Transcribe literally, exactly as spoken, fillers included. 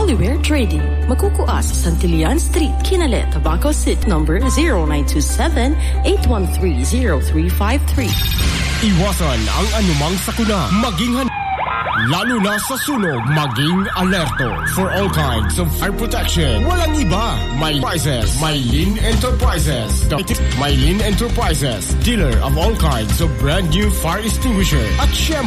Holyware Trading. Magkukuha sa Santillan Street, Kinale, Tabaco City, number zero nine two seven, eight one three, zero three five three. Iwasan ang anumang sakuna. Maging handa. Lalo na sa sunog, maging alerto. For all kinds of fire protection, walang iba. Enterprises, Mylene Enterprises. Mylene Enterprises, dealer of all kinds of brand new fire extinguisher. At syempre,